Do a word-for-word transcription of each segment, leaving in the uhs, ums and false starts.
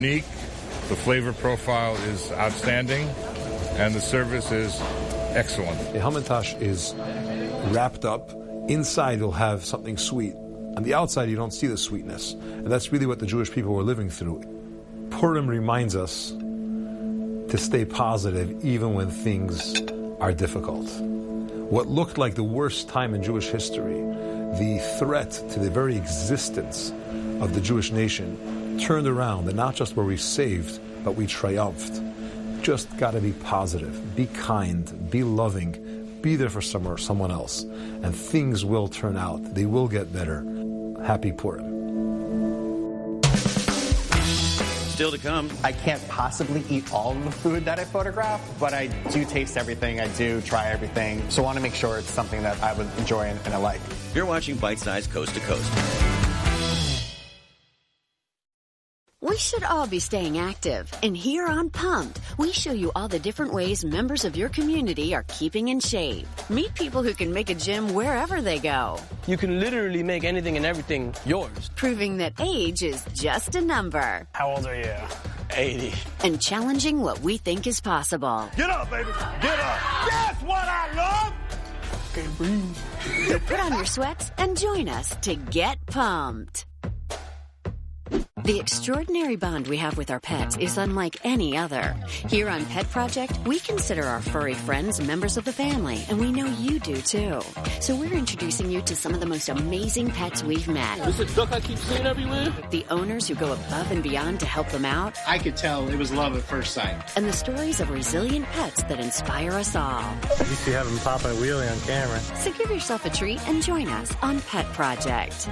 Unique, the flavor profile is outstanding, and the service is excellent. The Hamantash is wrapped up. Inside you'll have something sweet. On the outside you don't see the sweetness. And that's really what the Jewish people were living through. Purim reminds us to stay positive even when things are difficult. What looked like the worst time in Jewish history, the threat to the very existence of the Jewish nation, turned around, and not just were we saved, but we triumphed. Just got to be positive, be kind, be loving, be there for someone, someone else, and things will turn out. They will get better. Happy Purim. Still to come. I can't possibly eat all of the food that I photograph, but I do taste everything. I do try everything. So I want to make sure it's something that I would enjoy and, and I like. You're watching Bite Size Coast to Coast. We should all be staying active. And here on Pumped, we show you all the different ways members of your community are keeping in shape. Meet people who can make a gym wherever they go. You can literally make anything and everything yours. Proving that age is just a number. How old are you? eighty. And challenging what we think is possible. Get up, baby. Get up. That's what I love. Okay, breathe. So put on your sweats and join us to get pumped. The extraordinary bond we have with our pets is unlike any other. Here on Pet Project, we consider our furry friends members of the family, and we know you do too. So we're introducing you to some of the most amazing pets we've met. This is a duck I keep seeing everywhere? The owners who go above and beyond to help them out. I could tell it was love at first sight. And the stories of resilient pets that inspire us all. At least you have them popping a wheelie on camera. So give yourself a treat and join us on Pet Project.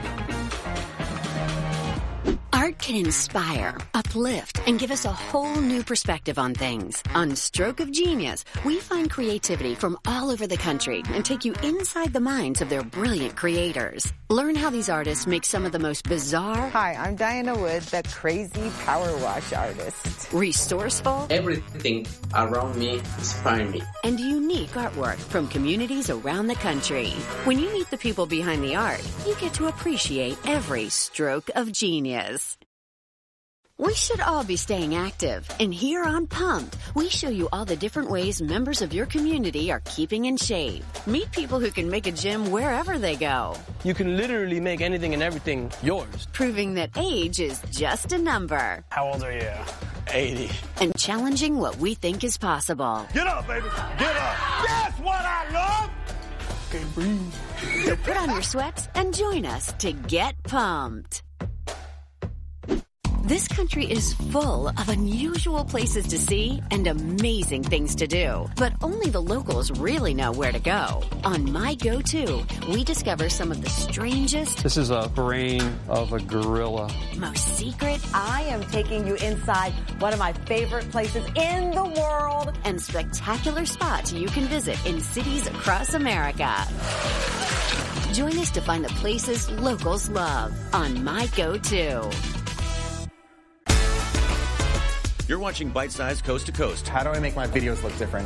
Art can inspire, uplift, and give us a whole new perspective on things. On Stroke of Genius, we find creativity from all over the country and take you inside the minds of their brilliant creators. Learn how these artists make some of the most bizarre... Hi, I'm Diana Wood, the crazy power wash artist. Resourceful... Everything around me inspires me. And unique artwork from communities around the country. When you meet the people behind the art, you get to appreciate every stroke of genius. We should all be staying active. And here on Pumped, we show you all the different ways members of your community are keeping in shape. Meet people who can make a gym wherever they go. You can literally make anything and everything yours. Proving that age is just a number. How old are you? eighty. And challenging what we think is possible. Get up, baby. Get up. That's what I love. Okay, breathe. So put on your sweats and join us to get pumped. This country is full of unusual places to see and amazing things to do. But only the locals really know where to go. On My Go-To, we discover some of the strangest... This is a brain of a gorilla. ...most secret... I am taking you inside one of my favorite places in the world. ...and spectacular spots you can visit in cities across America. Join us to find the places locals love on My Go-To. You're watching Bite Size Coast to Coast. How do I make my videos look different?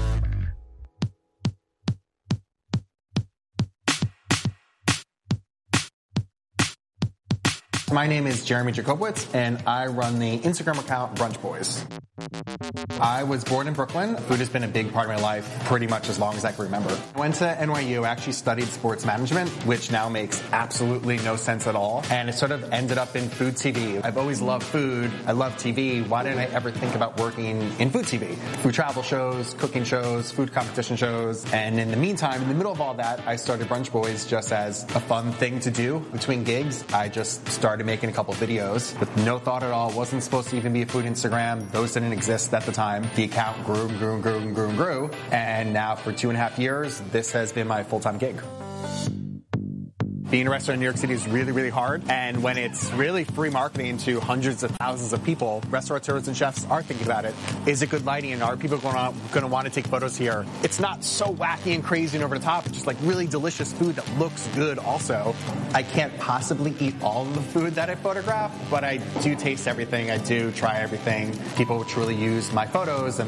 My name is Jeremy Jacobowitz, and I run the Instagram account Brunch Boys. I was born in Brooklyn. Food has been a big part of my life pretty much as long as I can remember. I went to N Y U, actually studied sports management, which now makes absolutely no sense at all. And it sort of ended up in food T V. I've always loved food. I love T V. Why didn't I ever think about working in food T V? Food travel shows, cooking shows, food competition shows. And in the meantime, in the middle of all that, I started Brunch Boys just as a fun thing to do between gigs. I just started making a couple videos with no thought at all. Wasn't supposed to even be a food Instagram. Those didn't exist at the time. The account grew and grew and grew and grew and grew. And now for two and a half years, this has been my full-time gig. Being a restaurant in New York City is really, really hard. And when it's really free marketing to hundreds of thousands of people, restaurateurs and chefs are thinking about it. Is it good lighting? And are people going to want to take photos here? It's not so wacky and crazy and over the top. It's just like really delicious food that looks good also. I can't possibly eat all of the food that I photograph, but I do taste everything. I do try everything. People truly use my photos and my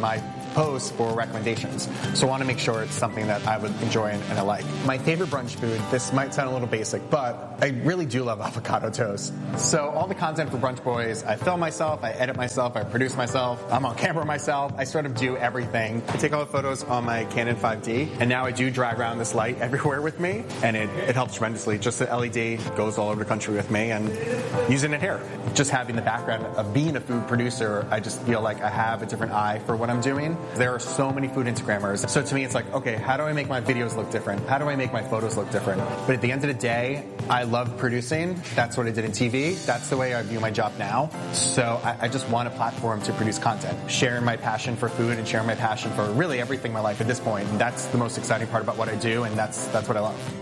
posts for recommendations. So I want to make sure it's something that I would enjoy and, and I like. My favorite brunch food, this might sound a little basic, but I really do love avocado toast. So all the content for Brunch Boys, I film myself, I edit myself, I produce myself, I'm on camera myself, I sort of do everything. I take all the photos on my Canon five D, and now I do drag around this light everywhere with me, and it, it helps tremendously. Just the L E D goes all over the country with me, and using it here. Just having the background of being a food producer, I just feel like I have a different eye for what I'm doing. There are so many food Instagrammers, so to me it's like, okay, how do I make my videos look different? How do I make my photos look different? But at the end of the day, I love producing. That's what I did in T V. That's the way I view my job now. So I, I just want a platform to produce content, sharing my passion for food and sharing my passion for really everything in my life at this point. And that's the most exciting part about what I do, and that's that's what I love.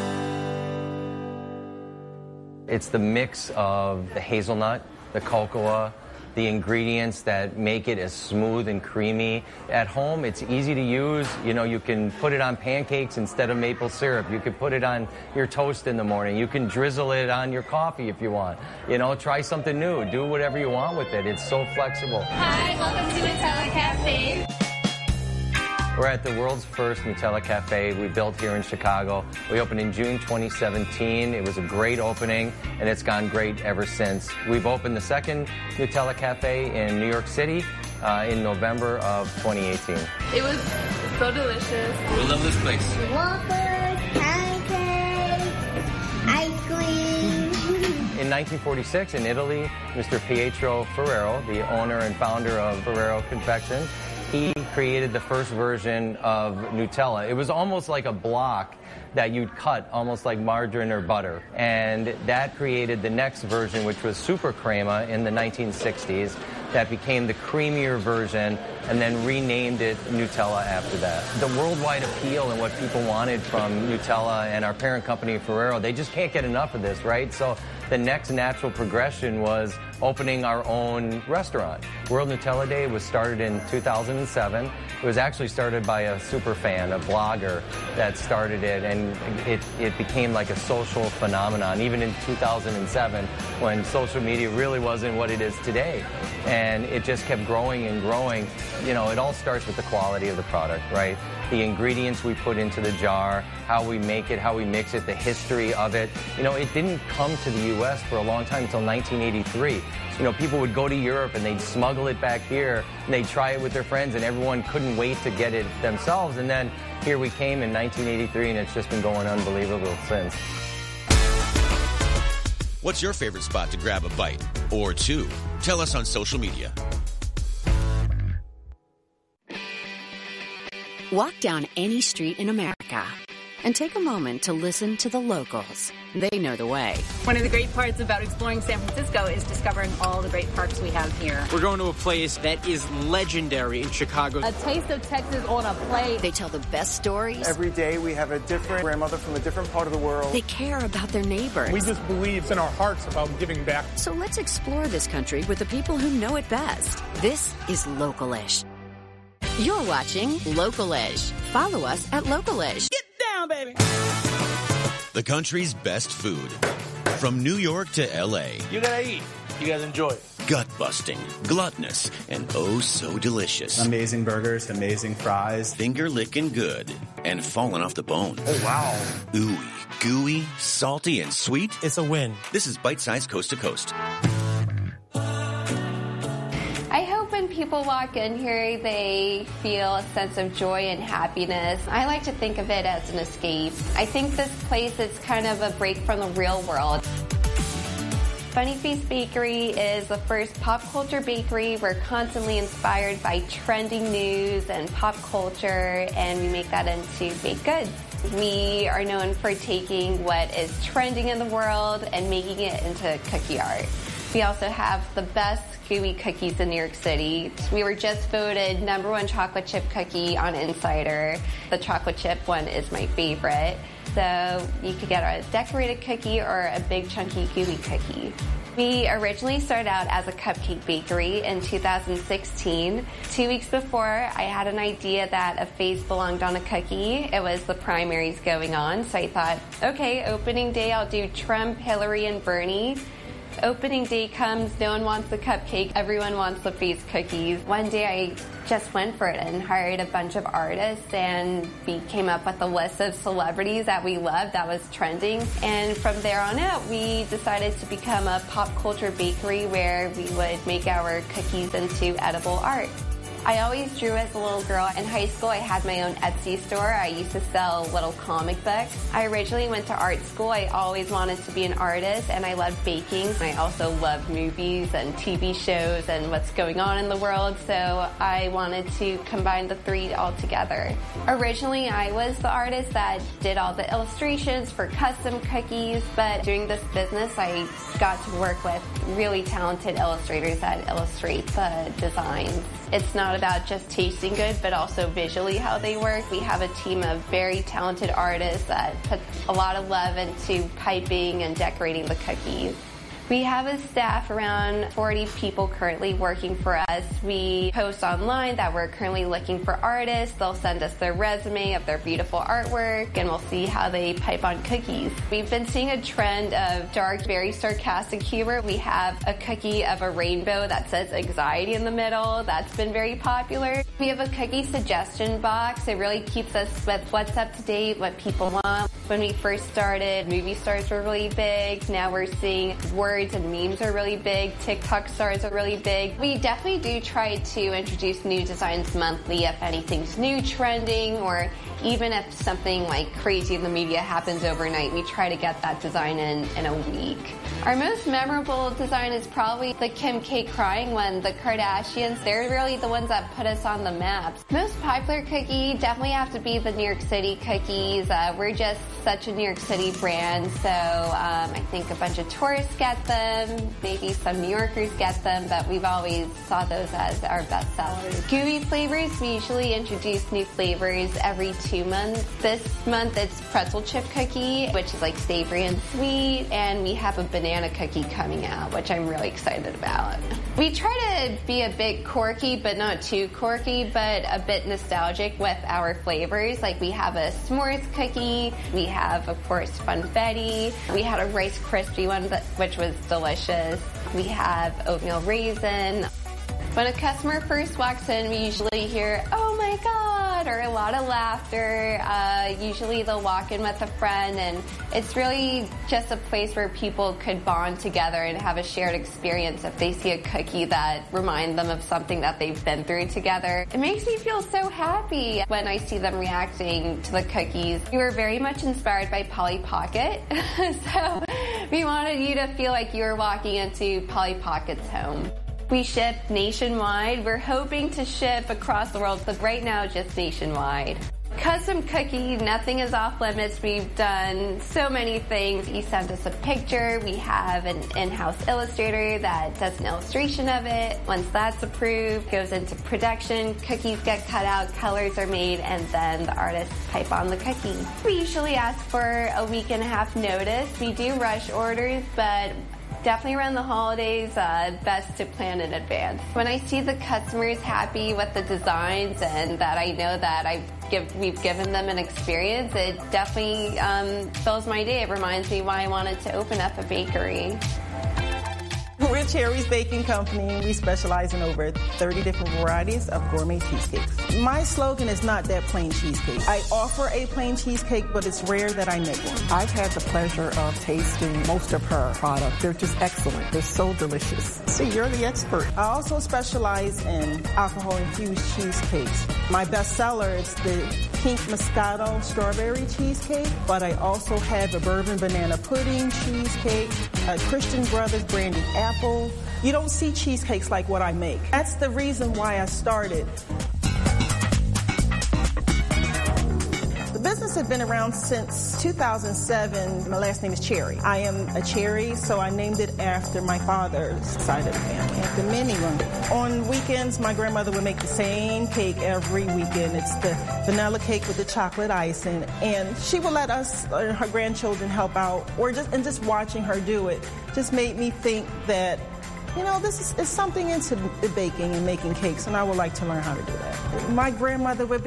It's the mix of the hazelnut, the cocoa, the ingredients that make it as smooth and creamy. At home, it's easy to use. You know, you can put it on pancakes instead of maple syrup. You can put it on your toast in the morning. You can drizzle it on your coffee if you want. You know, try something new. Do whatever you want with it. It's so flexible. Hi, welcome to Nutella Cafe. We're at the world's first Nutella Cafe we built here in Chicago. We opened in June twenty seventeen. It was a great opening, and it's gone great ever since. We've opened the second Nutella Cafe in New York City uh, in November of twenty eighteen. It was so delicious. We love this place. Waffles, pancakes, ice cream. In nineteen forty-six, in Italy, Mister Pietro Ferrero, the owner and founder of Ferrero Confection, he created the first version of Nutella. It was almost like a block that you'd cut, almost like margarine or butter. And that created the next version, which was Super Crema in the nineteen sixties. That became the creamier version, and then renamed it Nutella after that. The worldwide appeal and what people wanted from Nutella and our parent company, Ferrero, they just can't get enough of this, right? So the next natural progression was opening our own restaurant. World Nutella Day was started in two thousand seven. It was actually started by a super fan, a blogger that started it, and it, it became like a social phenomenon, even in two thousand seven, when social media really wasn't what it is today. And it just kept growing and growing. You know, it all starts with the quality of the product, right? The ingredients we put into the jar, how we make it, how we mix it, the history of it. You know, it didn't come to the U S for a long time until nineteen eighty-three. You know, people would go to Europe and they'd smuggle it back here, and they'd try it with their friends, and everyone couldn't wait to get it themselves. And then here we came in nineteen eighty-three, and it's just been going unbelievable since. What's your favorite spot to grab a bite? Or two? Tell us on social media. Walk down any street in America and take a moment to listen to the locals. They know the way. One of the great parts about exploring San Francisco is discovering all the great parks we have here. We're going to a place that is legendary in Chicago. A taste of Texas on a plate. They tell the best stories. Every day we have a different grandmother from a different part of the world. They care about their neighbors. We just believe in our hearts about giving back. So let's explore this country with the people who know it best. This is Local-ish. You're watching Local-ish. Follow us at Local-ish. Get down, baby. The country's best food. From New York to L A. You gotta eat. You guys enjoy it. Gut-busting, gluttonous, and oh so delicious. Amazing burgers, amazing fries. Finger-licking good, and falling off the bone. Oh, wow. Ooey, gooey, salty, and sweet. It's a win. This is Bite Size Coast to Coast. I hope when people walk in here, they feel a sense of joy and happiness. I like to think of it as an escape. I think this place is kind of a break from the real world. Funny Face Bakery is the first pop culture bakery. We're constantly inspired by trending news and pop culture, and we make that into baked goods. We are known for taking what is trending in the world and making it into cookie art. We also have the best gooey cookies in New York City. We were just voted number one chocolate chip cookie on Insider. The chocolate chip one is my favorite. So you could get a decorated cookie or a big chunky gooey cookie. We originally started out as a cupcake bakery in two thousand sixteen. Two weeks before, I had an idea that a face belonged on a cookie. It was the primaries going on, so I thought, okay, opening day I'll do Trump, Hillary, and Bernie. Opening day comes, no one wants the cupcake, everyone wants the face cookies. One day I just went for it and hired a bunch of artists, and we came up with a list of celebrities that we loved that was trending. And from there on out, we decided to become a pop culture bakery where we would make our cookies into edible art. I always drew as a little girl. In high school, I had my own Etsy store. I used to sell little comic books. I originally went to art school. I always wanted to be an artist, and I loved baking. I also loved movies and T V shows and what's going on in the world, so I wanted to combine the three all together. Originally, I was the artist that did all the illustrations for custom cookies, but doing this business, I got to work with really talented illustrators that illustrate the designs. It's not about just tasting good, but also visually how they work. We have a team of very talented artists that put a lot of love into piping and decorating the cookies. We have a staff around forty people currently working for us. We post online that we're currently looking for artists. They'll send us their resume of their beautiful artwork, and we'll see how they pipe on cookies. We've been seeing a trend of dark, very sarcastic humor. We have a cookie of a rainbow that says anxiety in the middle. That's been very popular. We have a cookie suggestion box. It really keeps us with what's up to date, what people want. When we first started, movie stars were really big. Now we're seeing words and memes are really big. TikTok stars are really big. We definitely do try to introduce new designs monthly if anything's new trending, or even if something like crazy in the media happens overnight, we try to get that design in in a week. Our most memorable design is probably the Kim K crying one. The Kardashians, they're really the ones that put us on the maps. Most popular cookie definitely have to be the New York City cookies. Uh, we're just such a New York City brand, so um, I think a bunch of tourists get them, maybe some New Yorkers get them, but we've always saw those as our best sellers. Gooey flavors, we usually introduce new flavors every two months. This month it's pretzel chip cookie, which is like savory and sweet, and we have a banana cookie coming out, which I'm really excited about. We try to be a bit quirky, but not too quirky, but a bit nostalgic with our flavors. Like we have a s'mores cookie, we have, of course, funfetti, we had a Rice Krispie one, which was delicious. We have oatmeal raisin. When a customer first walks in, we usually hear, "Oh my God," or a lot of laughter. Uh, usually they'll walk in with a friend, and it's really just a place where people could bond together and have a shared experience if they see a cookie that reminds them of something that they've been through together. It makes me feel so happy when I see them reacting to the cookies. We were very much inspired by Polly Pocket, so we wanted you to feel like you were walking into Polly Pocket's home. We ship nationwide. We're hoping to ship across the world, but right now just nationwide. Custom cookie, nothing is off limits. We've done so many things. You send us a picture. We have an in-house illustrator that does an illustration of it. Once that's approved, it goes into production. Cookies get cut out, colors are made, and then the artists pipe on the cookie. We usually ask for a week and a half notice. We do rush orders, but definitely around the holidays, uh, best to plan in advance. When I see the customers happy with the designs and that I know that I've give, we've given them an experience, it definitely um, fills my day. It reminds me why I wanted to open up a bakery. We're Cherry's Baking Company. We specialize in over thirty different varieties of gourmet cheesecakes. My slogan is not that plain cheesecake. I offer a plain cheesecake, but it's rare that I make one. I've had the pleasure of tasting most of her products. They're just excellent. They're so delicious. See, you're the expert. I also specialize in alcohol-infused cheesecakes. My best seller is the Pink Moscato Strawberry Cheesecake, but I also have a Bourbon Banana Pudding Cheesecake, a Christian Brothers Brandy Apple. You don't see cheesecakes like what I make. That's the reason why I started. The business has been around since two thousand seven. My last name is Cherry. I am a Cherry, so I named it after my father's side of the family, the mini one. On weekends, my grandmother would make the same cake every weekend. It's the vanilla cake with the chocolate icing, and she would let us, uh, her grandchildren, help out, or just and just watching her do it just made me think that, you know, this is, is something into baking and making cakes, and I would like to learn how to do that. My grandmother would be excited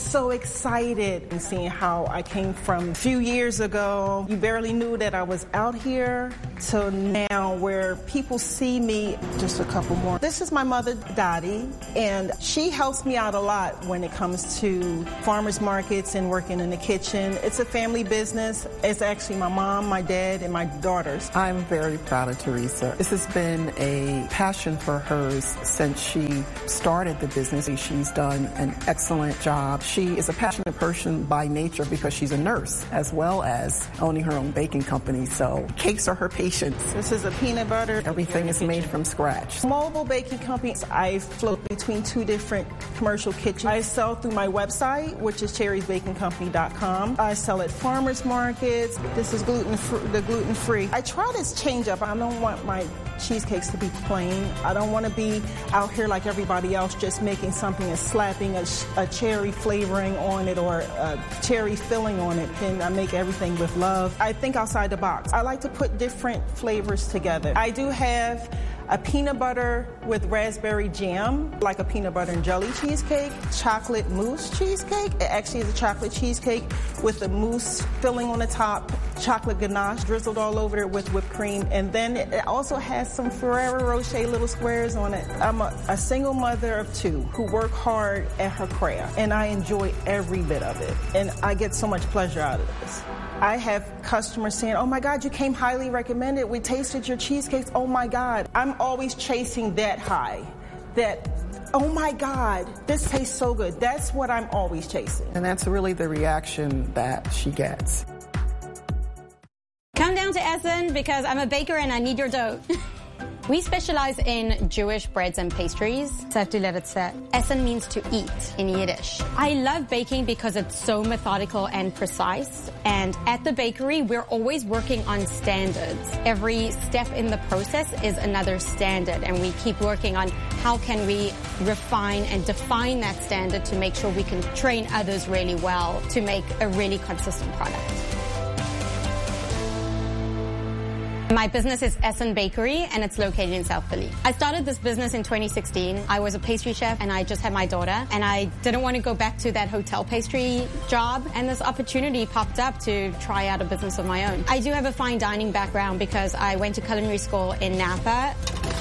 so excited and seeing how I came from a few years ago. You barely knew that I was out here to now where people see me. Just a couple more. This is my mother, Dottie, and she helps me out a lot when it comes to farmers markets and working in the kitchen. It's a family business. It's actually my mom, my dad, and my daughters. I'm very proud of Teresa. This has been a passion for hers since she started the business. She's done an excellent job. She is a passionate person by nature because she's a nurse as well as owning her own baking company. So cakes are her patience. This is a peanut butter. Everything is made from scratch. Mobile baking company. I float between two different commercial kitchens. I sell through my website, which is cherries baking company dot com. I sell at farmers markets. This is gluten free, the gluten free. I try to change up. I don't want my cheesecakes to be plain. I don't want to be out here like everybody else just making something and slapping a, a cherry flavoring on it or a cherry filling on it. And I make everything with love. I think outside the box. I like to put different flavors together. I do have a peanut butter with raspberry jam, like a peanut butter and jelly cheesecake, chocolate mousse cheesecake. It actually is a chocolate cheesecake with a mousse filling on the top, chocolate ganache drizzled all over it with whipped cream, and then it also has some Ferrero Rocher little squares on it. I'm a, a single mother of two who work hard at her craft, and I enjoy every bit of it, and I get so much pleasure out of this. I have customers saying, oh my God, you came highly recommended. We tasted your cheesecakes. Oh my God. I'm always chasing that high. That, oh my God, this tastes so good. That's what I'm always chasing. And that's really the reaction that she gets. Come down to Essen because I'm a baker and I need your dough. We specialize in Jewish breads and pastries. Essen means to eat in Yiddish. I love baking because it's so methodical and precise. And at the bakery, we're always working on standards. Every step in the process is another standard. And we keep working on how can we refine and define that standard to make sure we can train others really well to make a really consistent product. My business is Essen Bakery, and it's located in South Philly. I started this business in twenty sixteen. I was a pastry chef, and I just had my daughter, and I didn't want to go back to that hotel pastry job, and this opportunity popped up to try out a business of my own. I do have a fine dining background because I went to culinary school in Napa.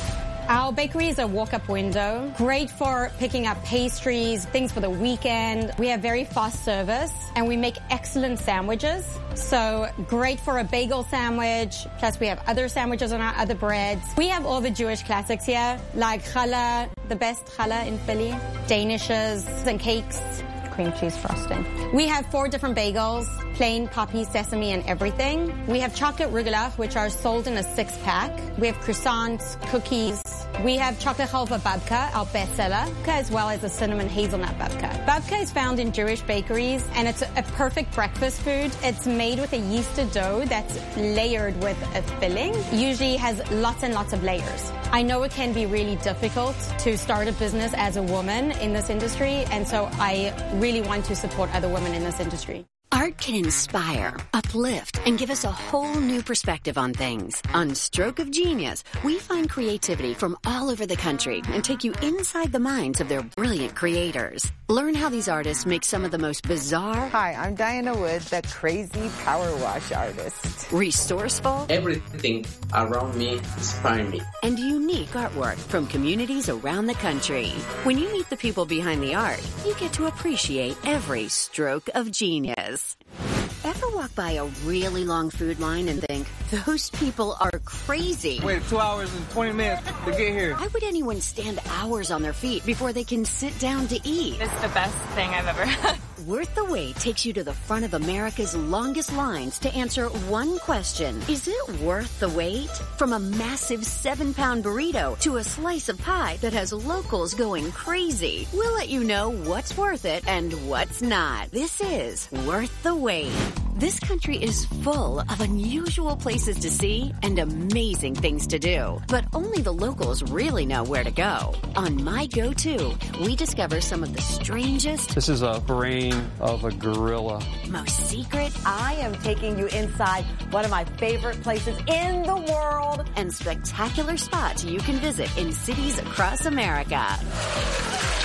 Our bakery is a walk-up window, great for picking up pastries, things for the weekend. We have very fast service, and we make excellent sandwiches. So great for a bagel sandwich, plus we have other sandwiches on our other breads. We have all the Jewish classics here, like challah, the best challah in Philly, danishes and cakes, cream cheese frosting. We have four different bagels, plain, poppy, sesame, and everything. We have chocolate rugelach, which are sold in a six-pack. We have croissants, cookies. We have chocolate chalva babka, our bestseller, as well as a cinnamon hazelnut babka. Babka is found in Jewish bakeries, and it's a perfect breakfast food. It's made with a yeasted dough that's layered with a filling. Usually has lots and lots of layers. I know it can be really difficult to start a business as a woman in this industry, and so I really want to support other women in this industry. Art can inspire, uplift, and give us a whole new perspective on things. On Stroke of Genius, we find creativity from all over the country and take you inside the minds of their brilliant creators. Learn how these artists make some of the most bizarre... Hi, I'm Diana Wood, the crazy power wash artist. Resourceful... Everything around me inspires me. And unique artwork from communities around the country. When you meet the people behind the art, you get to appreciate every stroke of genius. Ever walk by a really long food line and think, those people are crazy? Wait two hours and twenty minutes to get here. Why would anyone stand hours on their feet before they can sit down to eat? It's the best thing I've ever had. Worth the Wait takes you to the front of America's longest lines to answer one question. Is it worth the wait? From a massive seven-pound burrito to a slice of pie that has locals going crazy. We'll let you know what's worth it and what's not. This is Worth the Wait. This country is full of unusual places to see and amazing things to do. But only the locals really know where to go. On My Go-To, we discover some of the strangest... This is a brain of a gorilla. Most secret... I am taking you inside one of my favorite places in the world. And spectacular spots you can visit in cities across America.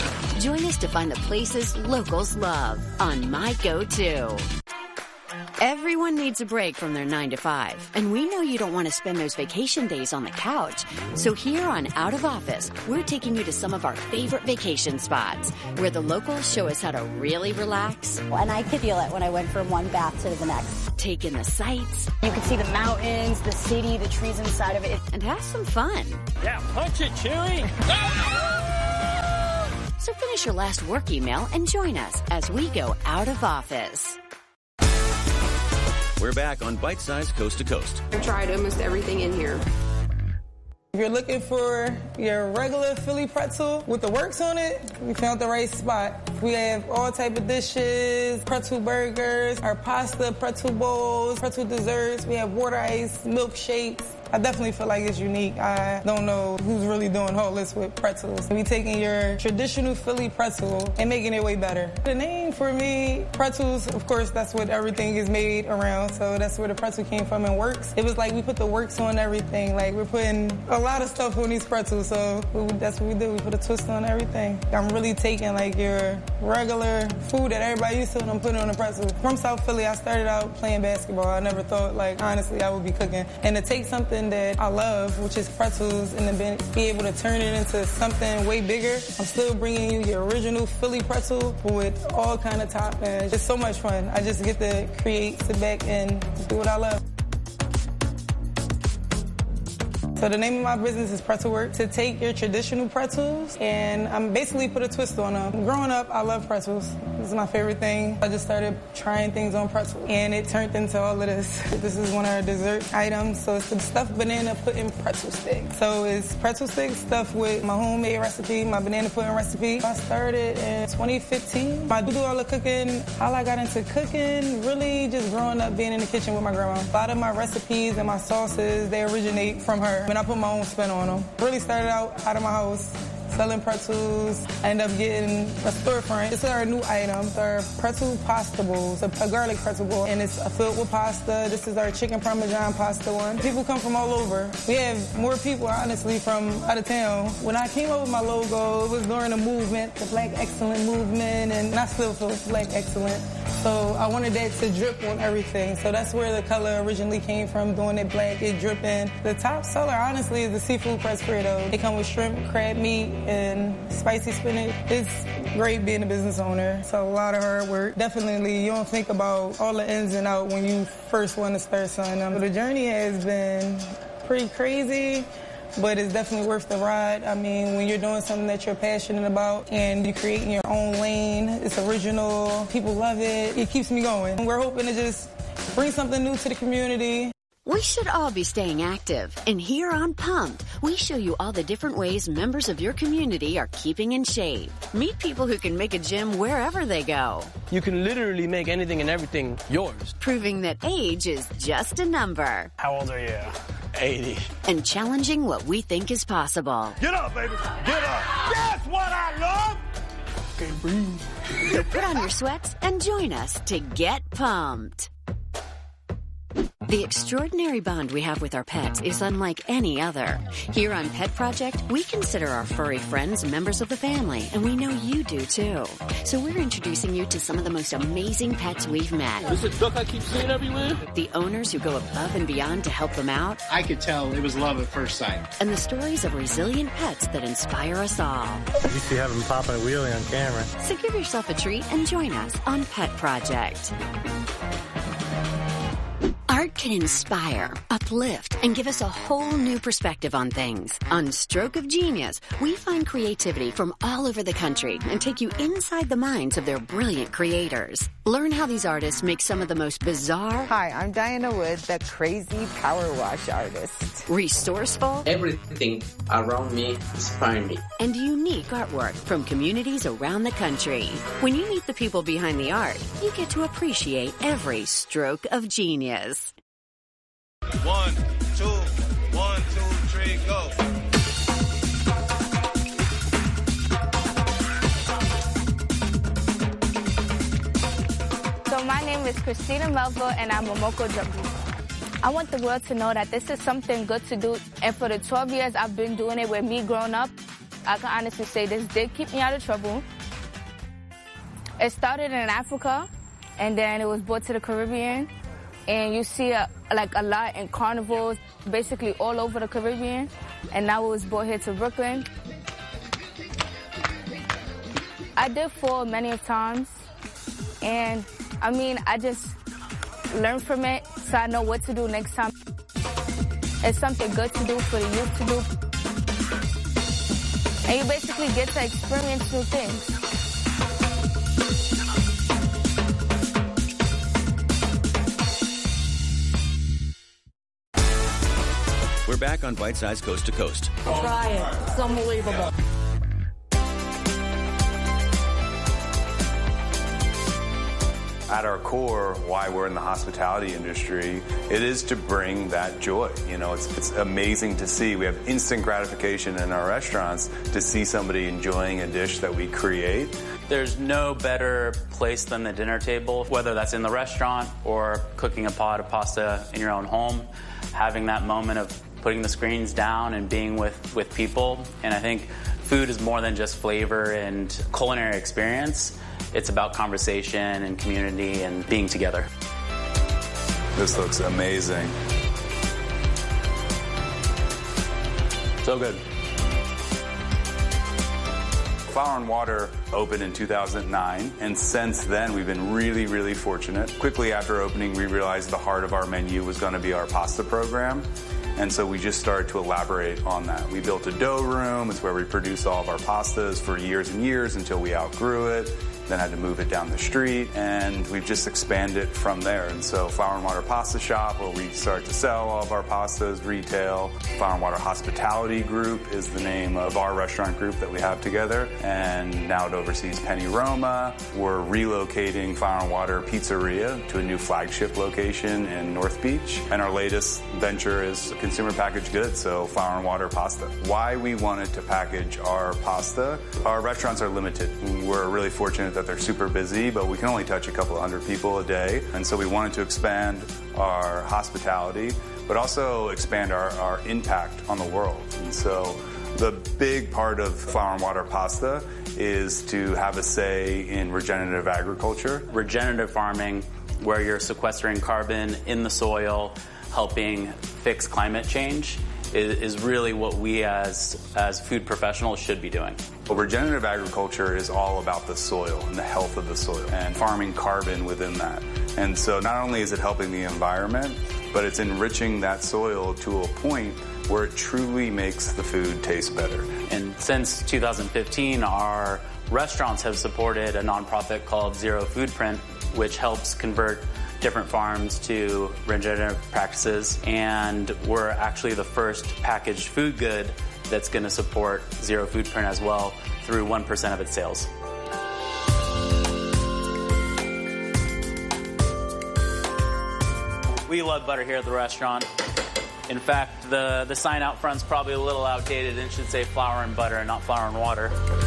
Join us to find the places locals love on My Go-To. Everyone needs a break from their nine to five, and we know you don't want to spend those vacation days on the couch. So here on Out of Office, we're taking you to some of our favorite vacation spots where the locals show us how to really relax. And I could feel it when I went from one bath to the next. Take in the sights. You can see the mountains, the city, the trees inside of it. And have some fun. Yeah, punch it, Chewy. So finish your last work email and join us as we go out of office. We're back on Bite Size Coast to Coast. I've tried almost everything in here. If you're looking for your regular Philly pretzel with the works on it, you found the right spot. We have all type of dishes, pretzel burgers, our pasta, pretzel bowls, pretzel desserts. We have water ice, milkshakes. I definitely feel like it's unique. I don't know who's really doing all this with pretzels. We taking your traditional Philly pretzel and making it way better. The name for me, pretzels, of course, that's what everything is made around. So that's where the pretzel came from and works. It was like we put the works on everything. Like we're putting a lot of stuff on these pretzels. So that's what we do. We put a twist on everything. I'm really taking like your regular food that everybody used to and I'm putting on a pretzel. From South Philly, I started out playing basketball. I never thought, like, honestly, I would be cooking. And to take something that I love, which is pretzels, and then be able to turn it into something way bigger. I'm still bringing you your original Philly pretzel with all kind of toppings. It's so much fun. I just get to create, sit back, and do what I love. So the name of my business is Pretzel Works. To take your traditional pretzels and I'm basically put a twist on them. Growing up, I love pretzels. This is my favorite thing. I just started trying things on pretzels and it turned into all of this. This is one of our dessert items. So it's the stuffed banana pudding pretzel stick. So it's pretzel sticks stuffed with my homemade recipe, my banana pudding recipe. I started in twenty fifteen. I do all the cooking. How I got into cooking, really just growing up being in the kitchen with my grandma. A lot of my recipes and my sauces, they originate from her. And I put my own spin on them. Really started out out of my house, selling pretzels. I ended up getting a storefront. This is our new item. It's our pretzel pasta bowls, a, a garlic pretzel bowl, and it's filled with pasta. This is our chicken parmesan pasta one. People come from all over. We have more people, honestly, from out of town. When I came up with my logo, it was during the movement, the Black Excellent movement, and I still feel Black Excellent. So I wanted that to drip on everything. So that's where the color originally came from, doing it black, it dripping. The top seller, honestly, is the seafood Pressfrito. They come with shrimp, crab meat, and spicy spinach. It's great being a business owner. It's a lot of hard work. Definitely, you don't think about all the ins and outs when you first want to start something. But the journey has been pretty crazy, but it's definitely worth the ride. I mean, when you're doing something that you're passionate about and you're creating your own lane, it's original, people love it, it keeps me going. We're hoping to just bring something new to the community. We should all be staying active, and here on Pumped, we show you all the different ways members of your community are keeping in shape. Meet people who can make a gym wherever they go. You can literally make anything and everything yours. Proving that age is just a number. How old are you? eighty. And challenging what we think is possible. Get up, baby. Get up. That's what I love. Okay, breathe. So put on your sweats and join us to get pumped. The extraordinary bond we have with our pets is unlike any other. Here on Pet Project, we consider our furry friends members of the family, and we know you do too. So we're introducing you to some of the most amazing pets we've met. This is a duck I keep seeing everywhere. The owners who go above and beyond to help them out. I could tell it was love at first sight. And the stories of resilient pets that inspire us all. You see having pop a wheelie on camera. So give yourself a treat and join us on Pet Project. Art can inspire, uplift, and give us a whole new perspective on things. On Stroke of Genius, we find creativity from all over the country and take you inside the minds of their brilliant creators. Learn how these artists make some of the most bizarre... Hi, I'm Diana Wood, the crazy power wash artist. Resourceful... Everything around me inspires me. And unique artwork from communities around the country. When you meet the people behind the art, you get to appreciate every stroke of genius. One, two, one, two, three, go. So my name is Christina Melville, and I'm a Momoko Jabu. I want the world to know that this is something good to do, and for the twelve years I've been doing it with me growing up, I can honestly say this did keep me out of trouble. It started in Africa, and then it was brought to the Caribbean. And you see a, like a lot in carnivals, basically all over the Caribbean. And now it was brought here to Brooklyn. I did fall many of times. And I mean, I just learned from it so I know what to do next time. It's something good to do for the youth to do. And you basically get to experience new things. We're back on Bite Size Coast to Coast. Try it. It's unbelievable. At our core, why we're in the hospitality industry, it is to bring that joy. You know, it's, it's amazing to see. We have instant gratification in our restaurants to see somebody enjoying a dish that we create. There's no better place than the dinner table, whether that's in the restaurant or cooking a pot of pasta in your own home, having that moment of putting the screens down and being with, with people. And I think food is more than just flavor and culinary experience. It's about conversation and community and being together. This looks amazing. So good. Flour and Water opened in two thousand nine, and since then we've been really, really fortunate. Quickly after opening, we realized the heart of our menu was going to be our pasta program. And so we just started to elaborate on that. We built a dough room. It's where we produce all of our pastas for years and years until we outgrew it. Then had to move it down the street, and we've just expanded from there. And so Flour and Water Pasta Shop, where we start to sell all of our pastas, retail. Flour and Water Hospitality Group is the name of our restaurant group that we have together. And now it oversees Penny Roma. We're relocating Flour and Water Pizzeria to a new flagship location in North Beach. And our latest venture is consumer packaged goods, so Flour and Water Pasta. Why we wanted to package our pasta, our restaurants are limited. We're really fortunate that they're super busy, but we can only touch a couple of hundred people a day. And so we wanted to expand our hospitality, but also expand our, our impact on the world. And so the big part of Flour and Water Pasta is to have a say in regenerative agriculture. Regenerative farming, where you're sequestering carbon in the soil, helping fix climate change, is really what we as as food professionals should be doing. Well, regenerative agriculture is all about the soil and the health of the soil and farming carbon within that. And so not only is it helping the environment, but it's enriching that soil to a point where it truly makes the food taste better. And since two thousand fifteen, our restaurants have supported a nonprofit called Zero Foodprint, which helps convert different farms to regenerative practices, and we're actually the first packaged food good that's going to support Zero Foodprint as well through one percent of its sales. We love butter here at the restaurant. In fact, the, the sign out front's probably a little outdated and should say flour and butter and not flour and water.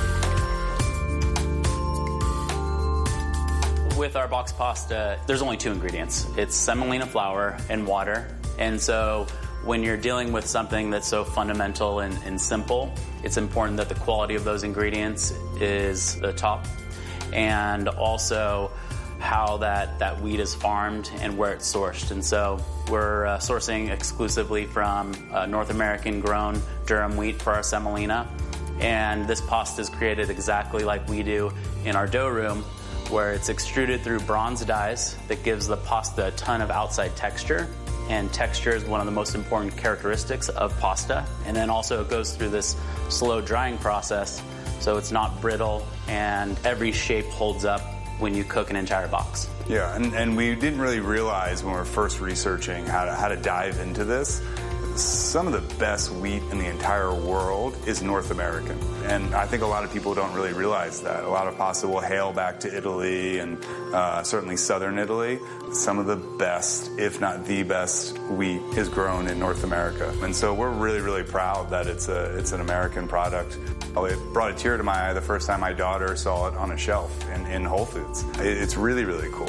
With our box pasta, there's only two ingredients. It's semolina flour and water. And so when you're dealing with something that's so fundamental and, and simple, it's important that the quality of those ingredients is the top. And also how that, that wheat is farmed and where it's sourced. And so we're uh, sourcing exclusively from uh, North American grown durum wheat for our semolina. And this pasta is created exactly like we do in our dough room, where it's extruded through bronze dyes that gives the pasta a ton of outside texture. And texture is one of the most important characteristics of pasta. And then also it goes through this slow drying process, so it's not brittle, and every shape holds up when you cook an entire box. Yeah, and, and we didn't really realize when we were first researching how to, how to dive into this, some of the best wheat in the entire world is North American. And I think a lot of people don't really realize that. A lot of pasta will hail back to Italy and uh, certainly southern Italy. Some of the best, if not the best, wheat is grown in North America. And so we're really, really proud that it's a it's an American product. Oh, it brought a tear to my eye the first time my daughter saw it on a shelf in, in Whole Foods. It, it's really, really cool.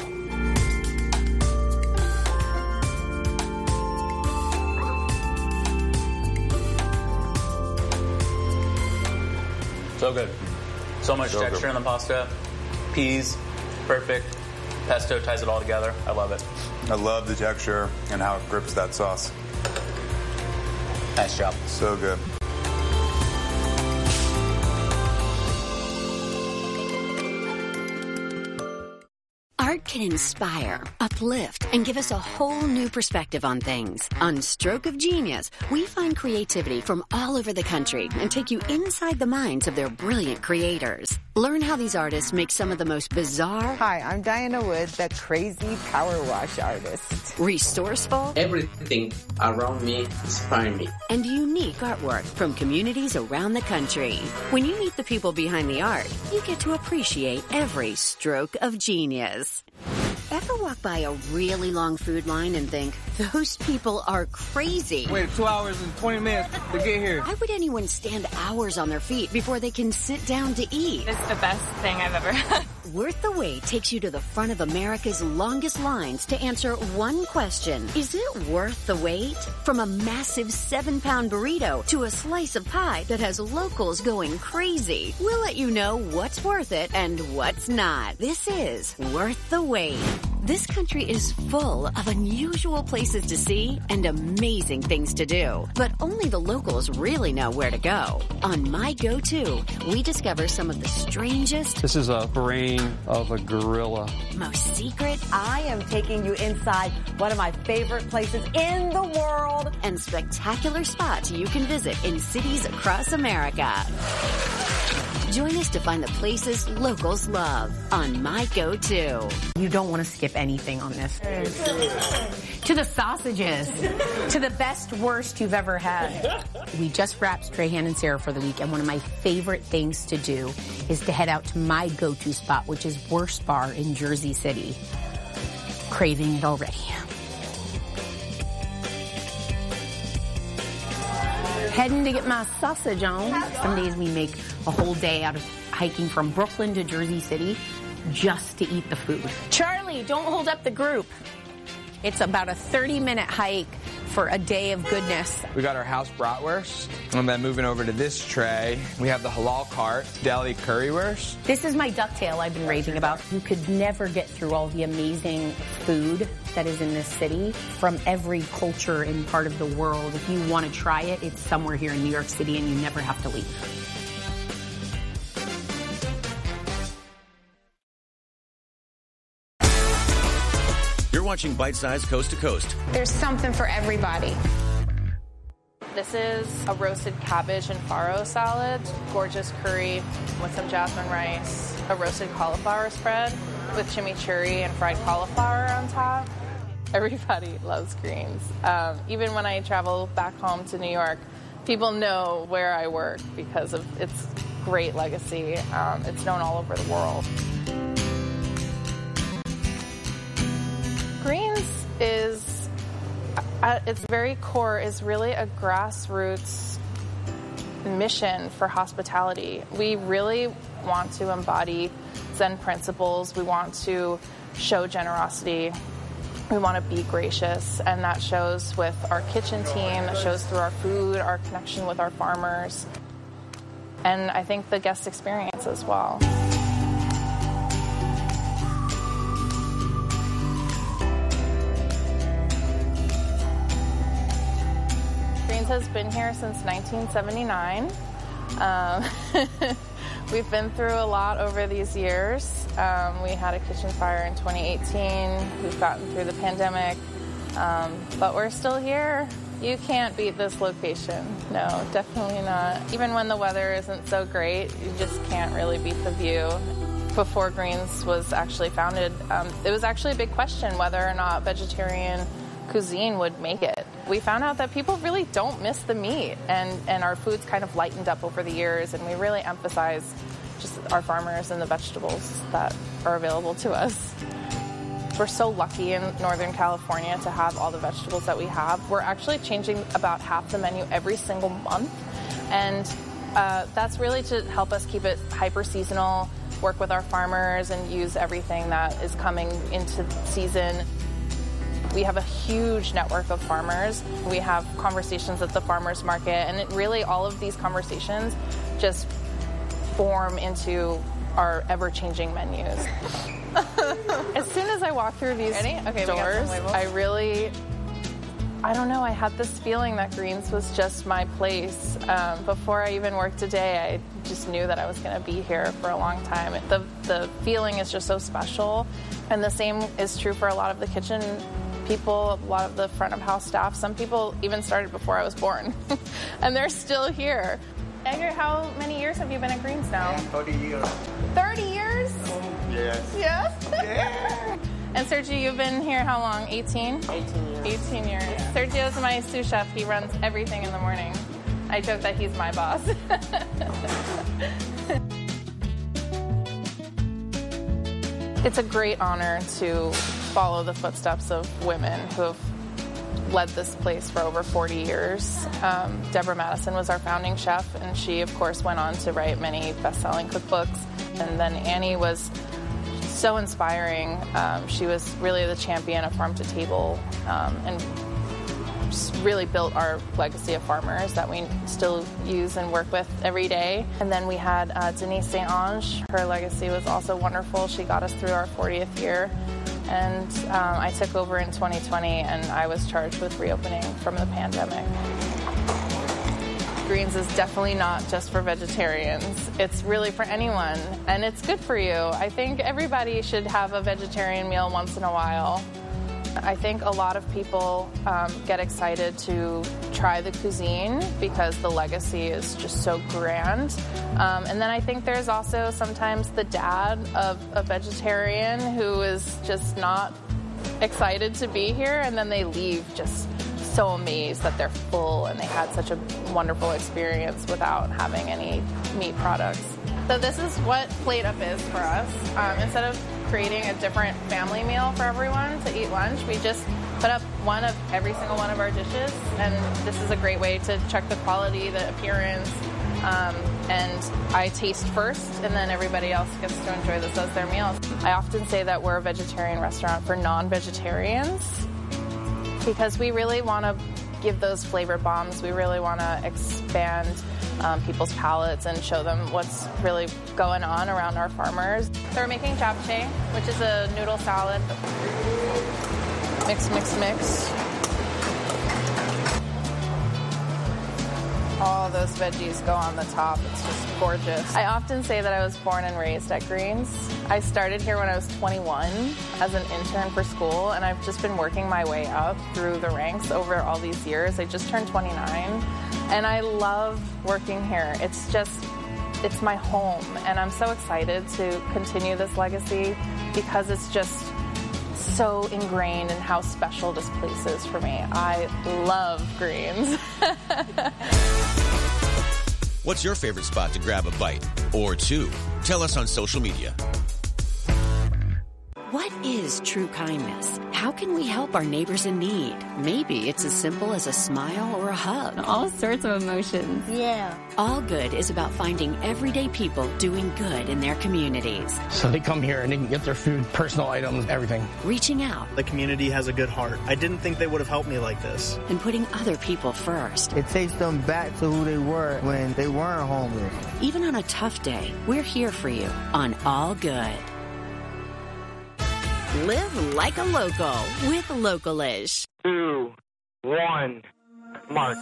So good. So much so texture good. in the pasta. Peas, perfect. Pesto ties it all together. I love it. I love the texture and how it grips that sauce. Nice job. So good. Art can inspire, uplift, and give us a whole new perspective on things. On Stroke of Genius, we find creativity from all over the country and take you inside the minds of their brilliant creators. Learn how these artists make some of the most bizarre... Hi, I'm Diana Wood, the crazy power wash artist. Resourceful... Everything around me inspires me. And unique artwork from communities around the country. When you meet the people behind the art, you get to appreciate every stroke of genius. Ever walk by a really long food line and think, those people are crazy? Wait two hours and twenty minutes to get here. Why would anyone stand hours on their feet before they can sit down to eat? It's the best thing I've ever had. Worth the Wait takes you to the front of America's longest lines to answer one question. Is it worth the wait? From a massive seven-pound burrito to a slice of pie that has locals going crazy. We'll let you know what's worth it and what's not. This is Worth the Wait. This country is full of unusual places to see and amazing things to do. But only the locals really know where to go. On My Go-To, we discover some of the strangest... This is a brain of a gorilla. Most secret... I am taking you inside one of my favorite places in the world. And spectacular spots you can visit in cities across America. Join us to find the places locals love on My Go-To. You don't want to skip anything on this. To the sausages, to the best, worst you've ever had. We just wrapped Strahan and Sarah for the week, and one of my favorite things to do is to head out to my go-to spot, which is Worst Bar in Jersey City. Craving it already. Heading to get my sausage on. Some days we make a whole day out of hiking from Brooklyn to Jersey City just to eat the food. Charlie, don't hold up the group. It's about a thirty minute hike for a day of goodness. We got our house bratwurst, and then moving over to this tray, we have the halal cart, deli currywurst. This is my ducktail I've been raving about. You could never get through all the amazing food that is in this city from every culture and part of the world. If you want to try it, it's somewhere here in New York City, and you never have to leave. You're watching Bite Size Coast to Coast. There's something for everybody. This is a roasted cabbage and farro salad, gorgeous curry with some jasmine rice, a roasted cauliflower spread with chimichurri and fried cauliflower on top. Everybody loves greens. Um, even when I travel back home to New York, people know where I work because of its great legacy. Um, it's known all over the world. Greens is, at its very core, is really a grassroots mission for hospitality. We really want to embody Zen principles. We want to show generosity. We want to be gracious, and that shows with our kitchen team, that shows through our food, our connection with our farmers, and I think the guest experience as well. Greens has been here since nineteen seventy-nine. Um, we've been through a lot over these years. Um, we had a kitchen fire in twenty eighteen. We've gotten through the pandemic, um, but we're still here. You can't beat this location. No, definitely not. Even when the weather isn't so great, you just can't really beat the view. Before Greens was actually founded, um, it was actually a big question whether or not vegetarian cuisine would make it. We found out that people really don't miss the meat, and, and our food's kind of lightened up over the years, and we really emphasize just our farmers and the vegetables that are available to us. We're so lucky in Northern California to have all the vegetables that we have. We're actually changing about half the menu every single month, and uh, that's really to help us keep it hyper-seasonal, work with our farmers, and use everything that is coming into season. We have a huge network of farmers. We have conversations at the farmers market, and it really all of these conversations just form into our ever-changing menus. As soon as I walk through these okay, doors, I really, I don't know, I had this feeling that Greens was just my place. Um, before I even worked a day, I just knew that I was going to be here for a long time. The, the feeling is just so special. And the same is true for a lot of the kitchen people, a lot of the front of house staff. Some people even started before I was born, and they're still here. Edgar, how many years have you been at Greens now? Yeah, thirty years. thirty years? Yes. Yes? Yeah. And Sergio, you've been here how long? eighteen? eighteen years. eighteen years. Yeah. Sergio's my sous chef. He runs everything in the morning. I joke that he's my boss. It's a great honor to follow the footsteps of women who have led this place for over forty years. Um, Deborah Madison was our founding chef, and she, of course, went on to write many best-selling cookbooks. And then Annie was so inspiring. Um, she was really the champion of farm to table, um, and really built our legacy of farmers that we still use and work with every day. And then we had uh, Denise Saint Ange. Her legacy was also wonderful. She got us through our fortieth year. And um, I took over in twenty twenty, and I was charged with reopening from the pandemic. Greens is definitely not just for vegetarians. It's really for anyone, and it's good for you. I think everybody should have a vegetarian meal once in a while. I think a lot of people um, get excited to try the cuisine because the legacy is just so grand. Um, and then I think there's also sometimes the dad of a vegetarian who is just not excited to be here, and then they leave just so amazed that they're full and they had such a wonderful experience without having any meat products. So this is what Plate Up is for us. Um, instead of creating a different family meal for everyone to eat lunch, we just put up one of every single one of our dishes, and this is a great way to check the quality, the appearance, um, and I taste first, and then everybody else gets to enjoy this as their meal. I often say that we're a vegetarian restaurant for non-vegetarians because we really want to give those flavor bombs. We really want to expand Um, people's palates and show them what's really going on around our farmers. So we're making japchae, which is a noodle salad. Mix, mix, mix. All those veggies go on the top. It's just gorgeous. I often say that I was born and raised at Greens. I started here when I was twenty-one as an intern for school, and I've just been working my way up through the ranks over all these years. I just turned twenty-nine. And I love working here. It's just, it's my home. And I'm so excited to continue this legacy because it's just so ingrained in how special this place is for me. I love Greens. What's your favorite spot to grab a bite or two? Tell us on social media. What is true kindness? How can we help our neighbors in need? Maybe it's as simple as a smile or a hug. All sorts of emotions. Yeah. All Good is about finding everyday people doing good in their communities. So they come here and they can get their food, personal items, everything. Reaching out. The community has a good heart. I didn't think they would have helped me like this. And putting other people first. It takes them back to who they were when they weren't homeless. Even on a tough day, we're here for you on All Good. Live like a local with Localish. Two, one, mark.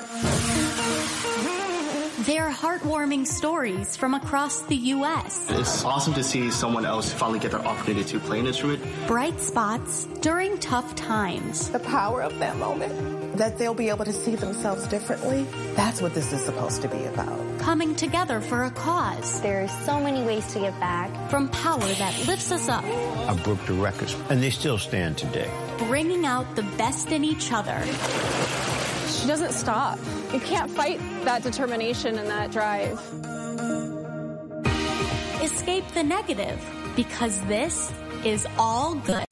They're heartwarming stories from across the U S It's awesome to see someone else finally get their opportunity to play an instrument. Bright spots during tough times. The power of that moment, that they'll be able to see themselves differently. That's what this is supposed to be about. Coming together for a cause. There are so many ways to give back. From power that lifts us up. I broke the records, and they still stand today. Bringing out the best in each other. She doesn't stop. You can't fight that determination and that drive. Escape the negative, because this is All Good.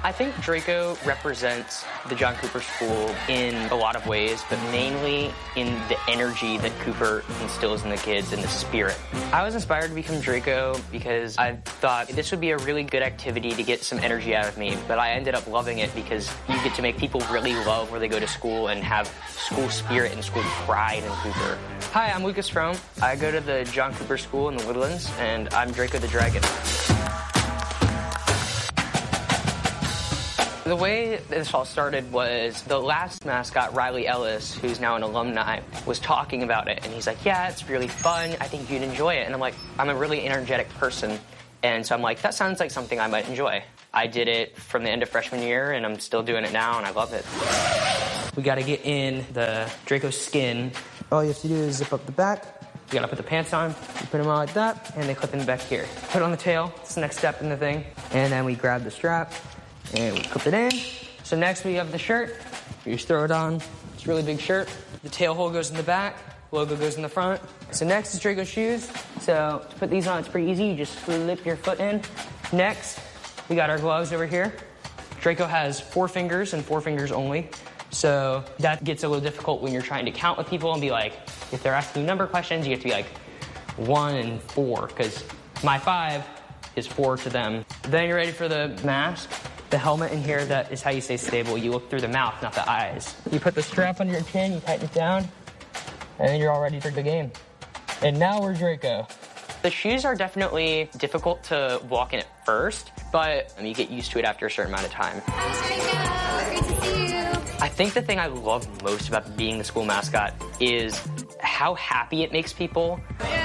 I think Draco represents the John Cooper School in a lot of ways, but mainly in the energy that Cooper instills in the kids and the spirit. I was inspired to become Draco because I thought this would be a really good activity to get some energy out of me, but I ended up loving it because you get to make people really love where they go to school and have school spirit and school pride in Cooper. Hi, I'm Lucas Fromm. I go to the John Cooper School in the Woodlands, and I'm Draco the Dragon. The way this all started was the last mascot, Riley Ellis, who's now an alumni, was talking about it. And he's like, yeah, it's really fun. I think you'd enjoy it. And I'm like, I'm a really energetic person. And so I'm like, that sounds like something I might enjoy. I did it from the end of freshman year, and I'm still doing it now, and I love it. We got to get in the Draco skin. All you have to do is zip up the back. You got to put the pants on. You put them on like that, and they clip in the back here. Put it on the tail. It's the next step in the thing. And then we grab the strap. And we clip it in. So next we have the shirt. You just throw it on. It's a really big shirt. The tail hole goes in the back. Logo goes in the front. So next is Draco shoes. So to put these on, it's pretty easy. You just slip your foot in. Next, we got our gloves over here. Draco has four fingers and four fingers only. So that gets a little difficult when you're trying to count with people and be like, if they're asking you number questions, you have to be like one and four, because my five is four to them. Then you're ready for the mask. The helmet in here, that is how you stay stable. You look through the mouth, not the eyes. You put the strap under your chin, you tighten it down, and then you're all ready for the game. And now we're Draco. The shoes are definitely difficult to walk in at first, but you get used to it after a certain amount of time. Hi, Draco. Great to see you. I think the thing I love most about being the school mascot is how happy it makes people.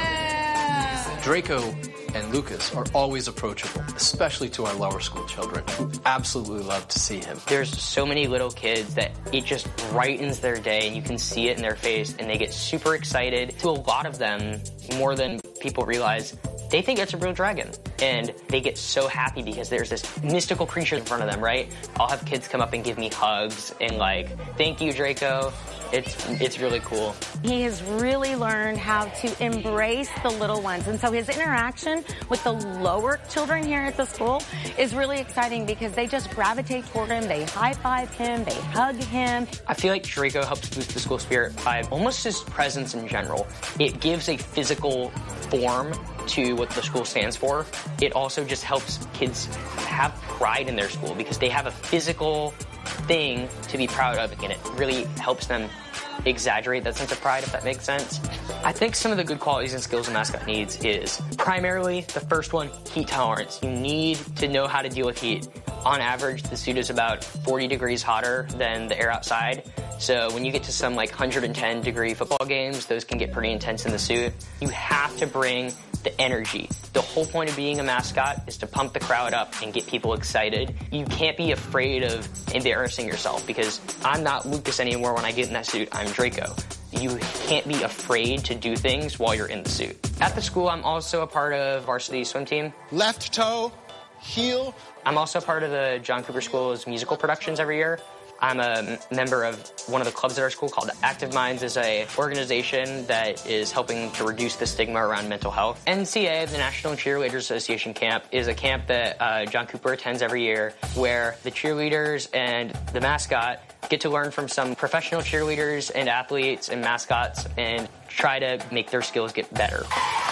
Yeah. Draco and Lucas are always approachable, especially to our lower school children who absolutely love to see him. There's so many little kids that it just brightens their day, and you can see it in their face, and they get super excited. To a lot of them, more than people realize, they think it's a real dragon, and they get so happy because there's this mystical creature in front of them, right? I'll have kids come up and give me hugs and like, thank you, Draco. It's it's really cool. He has really learned how to embrace the little ones. And so his interaction with the lower children here at the school is really exciting because they just gravitate toward him, they high-five him, they hug him. I feel like Draco helps boost the school spirit by almost his presence in general. It gives a physical form to what the school stands for. It also just helps kids have pride in their school because they have a physical thing to be proud of, and it really helps them exaggerate that sense of pride, if that makes sense. I think some of the good qualities and skills a mascot needs is primarily the first one, heat tolerance. You need to know how to deal with heat. On average, the suit is about forty degrees hotter than the air outside. So when you get to some like one hundred ten degree football games, those can get pretty intense in the suit. You have to bring the energy. The whole point of being a mascot is to pump the crowd up and get people excited. You can't be afraid of embarrassing yourself because I'm not Lucas anymore when I get in that suit. I'm Draco. You can't be afraid to do things while you're in the suit. At the school, I'm also a part of varsity swim team. Left toe, heel. I'm also a part of the John Cooper School's musical productions every year. I'm a member of one of the clubs at our school called Active Minds. Is a organization that is helping to reduce the stigma around mental health. N C A, the National Cheerleaders Association camp, is a camp that uh, John Cooper attends every year where the cheerleaders and the mascot get to learn from some professional cheerleaders and athletes and mascots and try to make their skills get better.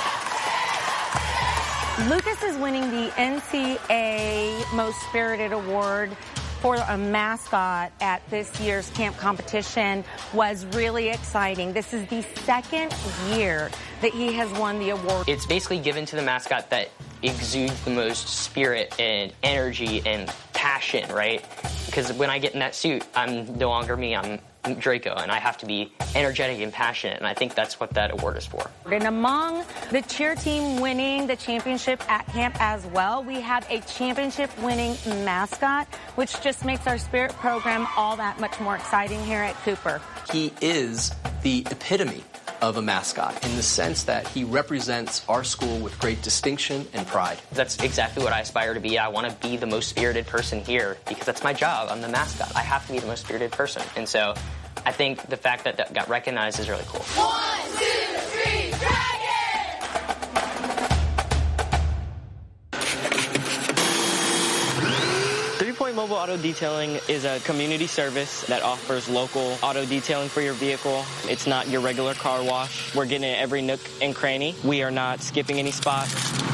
Lucas is winning the N C A Most Spirited Award for a mascot at this year's camp competition was really exciting. This is the second year that he has won the award. It's basically given to the mascot that exudes the most spirit and energy and passion, right? Because when I get in that suit, I'm no longer me, I'm Draco, and I have to be energetic and passionate, and I think that's what that award is for. And among the cheer team winning the championship at camp as well, we have a championship-winning mascot, which just makes our spirit program all that much more exciting here at Cooper. He is the epitome of a mascot in the sense that he represents our school with great distinction and pride. That's exactly what I aspire to be. I want to be the most spirited person here because that's my job. I'm the mascot. I have to be the most spirited person. And so I think the fact that that got recognized is really cool. One, two, three, dragon! Three-point Point Mobile Auto Detailing is a community service that offers local auto detailing for your vehicle. It's not your regular car wash. We're getting in every nook and cranny. We are not skipping any spots.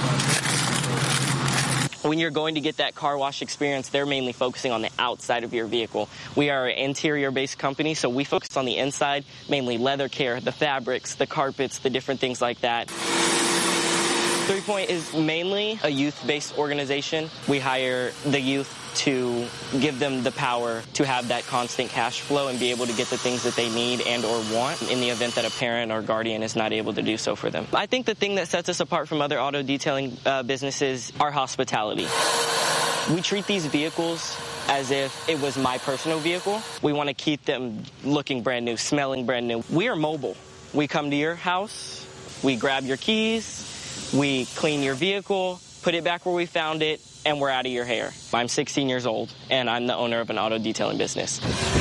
When you're going to get that car wash experience, they're mainly focusing on the outside of your vehicle. We are an interior-based company, so we focus on the inside, mainly leather care, the fabrics, the carpets, the different things like that. Three Point is mainly a youth-based organization. We hire the youth to give them the power to have that constant cash flow and be able to get the things that they need and or want in the event that a parent or guardian is not able to do so for them. I think the thing that sets us apart from other auto detailing uh, businesses are hospitality. We treat these vehicles as if it was my personal vehicle. We want to keep them looking brand new, smelling brand new. We are mobile. We come to your house, we grab your keys, we clean your vehicle, put it back where we found it, and we're out of your hair. I'm sixteen years old, and I'm the owner of an auto detailing business.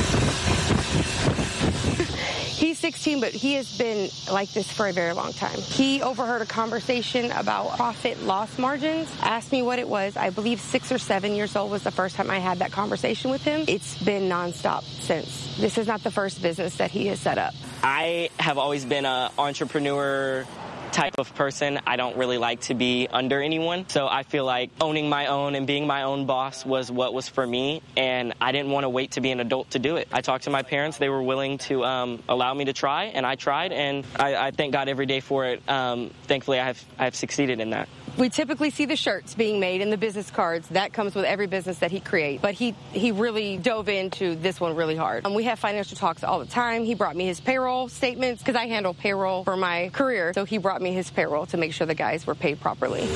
He's sixteen, but he has been like this for a very long time. He overheard a conversation about profit loss margins, asked me what it was. I believe six or seven years old was the first time I had that conversation with him. It's been nonstop since. This is not the first business that he has set up. I have always been an entrepreneur type of person. I don't really like to be under anyone. So I feel like owning my own and being my own boss was what was for me, and I didn't want to wait to be an adult to do it. I talked to my parents. They were willing to um, allow me to try, and I tried, and I, I thank God every day for it. Um, thankfully, I have, I have succeeded in that. We typically see the shirts being made and the business cards. That comes with every business that he creates. But he, he really dove into this one really hard. Um, we have financial talks all the time. He brought me his payroll statements because I handle payroll for my career. So he brought me his payroll to make sure the guys were paid properly.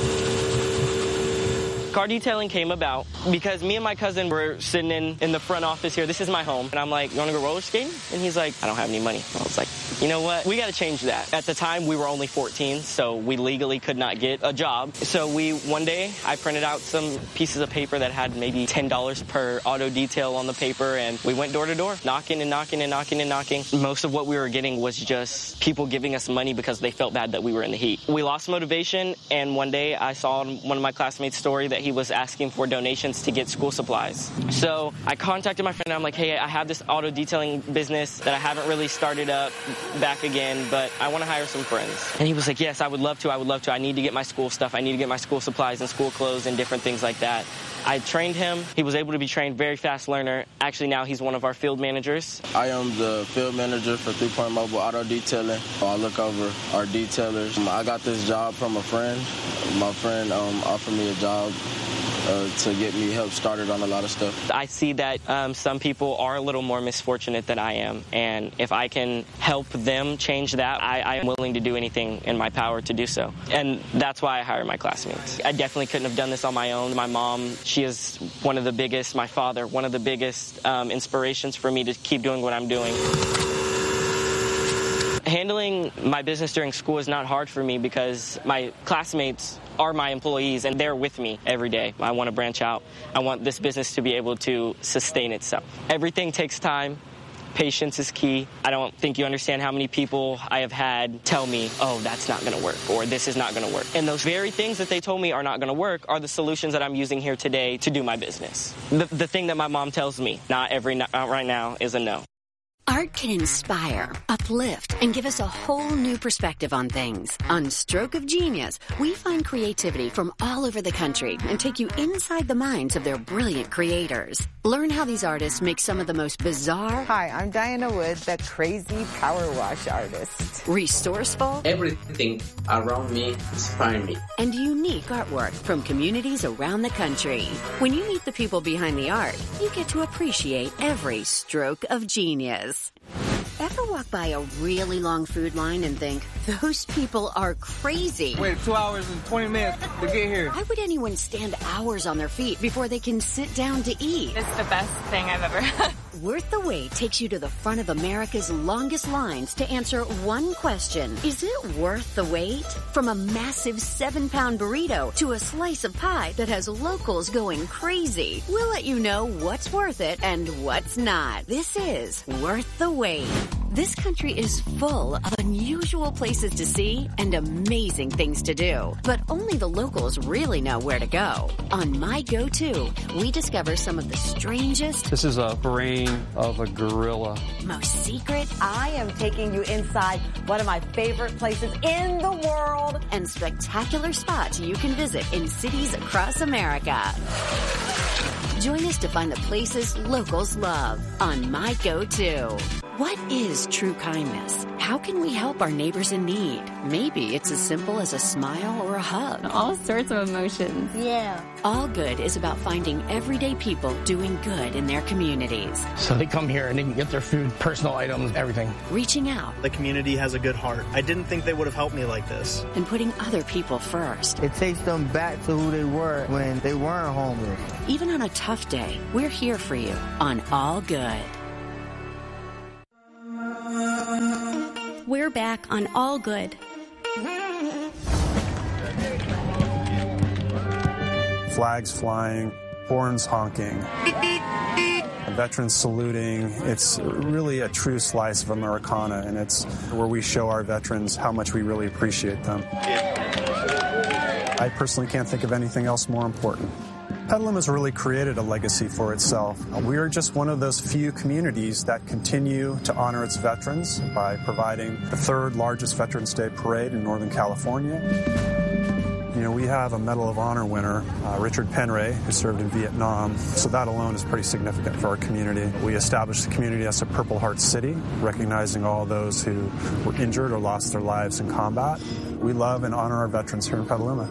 Car detailing came about because me and my cousin were sitting in, in the front office here. This is my home. And I'm like, you want to go roller skating? And he's like, I don't have any money. I was like, you know what? We got to change that. At the time, we were only fourteen, so we legally could not get a job. So we, one day, I printed out some pieces of paper that had maybe ten dollars per auto detail on the paper, and we went door to door, knocking and knocking and knocking and knocking. Most of what we were getting was just people giving us money because they felt bad that we were in the heat. We lost motivation, and one day I saw in one of my classmates' story that he was asking for donations to get school supplies. So I contacted my friend, and I'm like, hey, I have this auto detailing business that I haven't really started up back again, but I want to hire some friends. And he was like, yes, I would love to, I would love to. I need to get my school stuff. I need to get my school supplies and school clothes and different things like that. I trained him. He was able to be trained, very fast learner. Actually, now he's one of our field managers. I am the field manager for Three Point Mobile Auto Detailing. I look over our detailers. I got this job from a friend. My friend um, offered me a job Uh, to get me help started on a lot of stuff. I see that um, some people are a little more misfortunate than I am, and if I can help them change that, I, I am willing to do anything in my power to do so. And that's why I hire my classmates. I definitely couldn't have done this on my own. My mom, she is one of the biggest, my father, one of the biggest um, inspirations for me to keep doing what I'm doing. Handling my business during school is not hard for me because my classmates are my employees and they're with me every day. I want to branch out. I want this business to be able to sustain itself. Everything takes time. Patience is key. I don't think you understand how many people I have had tell me, oh, that's not going to work, or this is not going to work. And those very things that they told me are not going to work are the solutions that I'm using here today to do my business. The, the thing that my mom tells me, not every not right now, is a no. Art can inspire, uplift, and give us a whole new perspective on things. On Stroke of Genius, we find creativity from all over the country and take you inside the minds of their brilliant creators. Learn how these artists make some of the most bizarre... Hi, I'm Diana Wood, the crazy power wash artist. Resourceful... Everything around me inspires me. And unique artwork from communities around the country. When you meet the people behind the art, you get to appreciate every stroke of genius. Ever walk by a really long food line and think, those people are crazy? Wait two hours and twenty minutes to get here. Why would anyone stand hours on their feet before they can sit down to eat? It's the best thing I've ever had. Worth the Wait takes you to the front of America's longest lines to answer one question. Is it worth the wait? From a massive seven-pound burrito to a slice of pie that has locals going crazy. We'll let you know what's worth it and what's not. This is Worth the Wait. This country is full of unusual places to see and amazing things to do, but only the locals really know where to go. On My Go-To, we discover some of the strangest, This is a brain of a gorilla. most secret, I am taking you inside one of my favorite places in the world, and spectacular spots you can visit in cities across America. Join us to find the places locals love on My Go-To. What is true kindness? How can we help our neighbors in need? Maybe it's as simple as a smile or a hug. All sorts of emotions. Yeah. All Good is about finding everyday people doing good in their communities. So they come here and they can get their food, personal items, everything. Reaching out. The community has a good heart. I didn't think they would have helped me like this. And putting other people first. It takes them back to who they were when they weren't homeless. Even on a tough day, we're here for you on All Good. We're back on All Good. Flags flying, horns honking, veterans saluting. It's really a true slice of Americana, and it's where we show our veterans how much we really appreciate them. I personally can't think of anything else more important. Petaluma has really created a legacy for itself. We are just one of those few communities that continue to honor its veterans by providing the third largest Veterans Day parade in Northern California. You know, we have a Medal of Honor winner, uh, Richard Penray, who served in Vietnam, so that alone is pretty significant for our community. We established the community as a Purple Heart City, recognizing all those who were injured or lost their lives in combat. We love and honor our veterans here in Petaluma.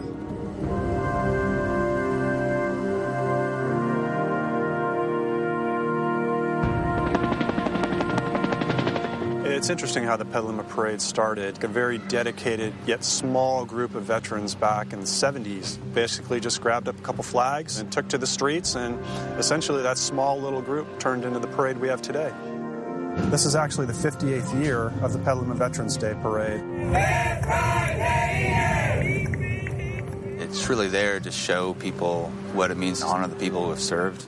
It's interesting how the Petaluma Parade started. A very dedicated yet small group of veterans back in the seventies basically just grabbed up a couple flags and took to the streets, and essentially that small little group turned into the parade we have today. This is actually the fifty-eighth year of the Petaluma Veterans Day Parade. It's really there to show people what it means to honor the people who have served.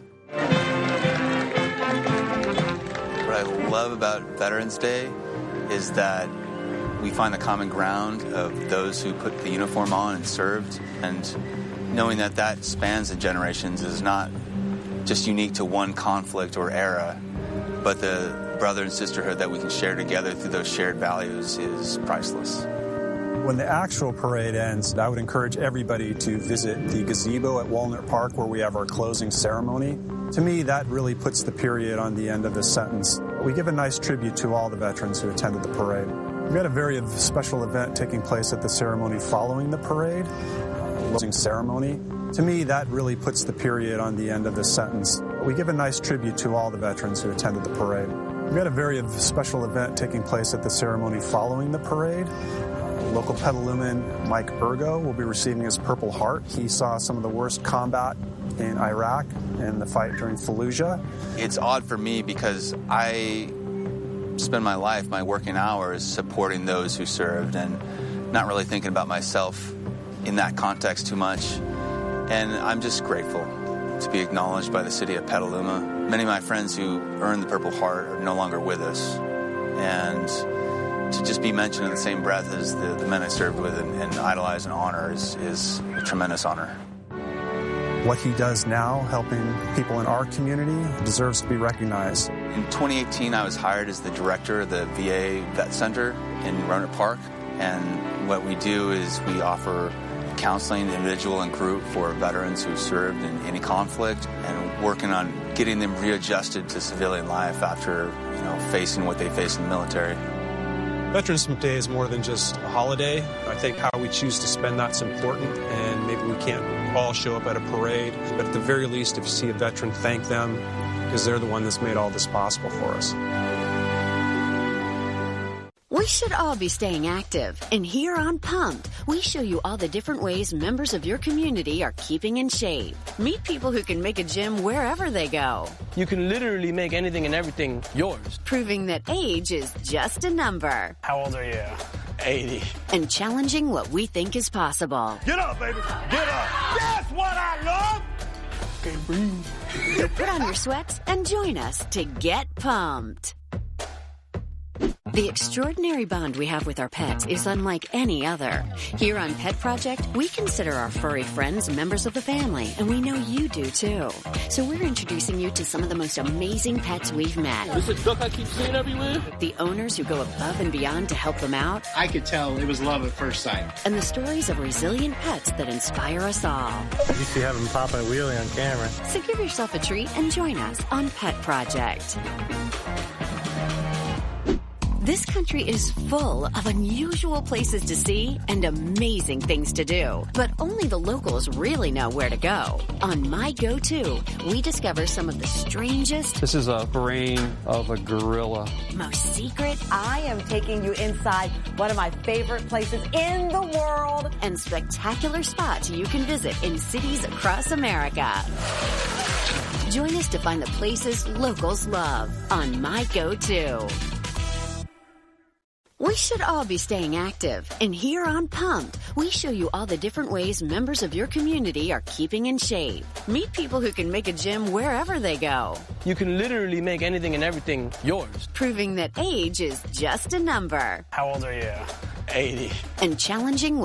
What I love about Veterans Day is that we find the common ground of those who put the uniform on and served, and knowing that that spans the generations is not just unique to one conflict or era, but the brother and sisterhood that we can share together through those shared values is priceless. When the actual parade ends, I would encourage everybody to visit the gazebo at Walnut Park where we have our closing ceremony. To me, that really puts the period on the end of the sentence. We give a nice tribute to all the veterans who attended the parade. We had a very special event taking place at the ceremony following the parade, closing ceremony. To me, that really puts the period on the end of the sentence. We give a nice tribute to all the veterans who attended the parade. We had a very special event taking place at the ceremony following the parade. Local Petaluman Mike Ergo will be receiving his Purple Heart. He saw some of the worst combat in Iraq and the fight during Fallujah. It's odd for me because I spend my life, my working hours, supporting those who served and not really thinking about myself in that context too much. And I'm just grateful to be acknowledged by the city of Petaluma. Many of my friends who earned the Purple Heart are no longer with us. And to just be mentioned in the same breath as the, the men I served with and, and idolize and honor is, is a tremendous honor. What he does now, helping people in our community, deserves to be recognized. In twenty eighteen, I was hired as the director of the V A Vet Center in Roanoke Park. And what we do is we offer counseling, individual and group, for veterans who served in any conflict and working on getting them readjusted to civilian life after, you know, facing what they face in the military. Veterans Day is more than just a holiday. I think how we choose to spend that's important, and maybe we can't all show up at a parade, but at the very least, if you see a veteran, thank them, because they're the one that's made all this possible for us. We should all be staying active. And here on Pumped, we show you all the different ways members of your community are keeping in shape. Meet people who can make a gym wherever they go. You can literally make anything and everything yours. Proving that age is just a number. How old are you? eighty. And challenging what we think is possible. Get up, baby. Get up. That's what I love. Okay, breathe. So put on your sweats and join us to get pumped. The extraordinary bond we have with our pets is unlike any other. Here on Pet Project, we consider our furry friends members of the family, and we know you do too. So we're introducing you to some of the most amazing pets we've met. This is a duck I keep seeing everywhere. The owners who go above and beyond to help them out. I could tell it was love at first sight. And the stories of resilient pets that inspire us all. You see have them popping a wheelie on camera. So give yourself a treat and join us on Pet Project. This country is full of unusual places to see and amazing things to do. But only the locals really know where to go. On My Go-To, we discover some of the strangest... This is a brain of a gorilla. ...most secret... I am taking you inside one of my favorite places in the world. ...and spectacular spots you can visit in cities across America. Join us to find the places locals love on My Go-To. We should all be staying active, and here on Pumped, we show you all the different ways members of your community are keeping in shape. Meet people who can make a gym wherever they go. You can literally make anything and everything yours. Proving that age is just a number. How old are you? eighty. And challenging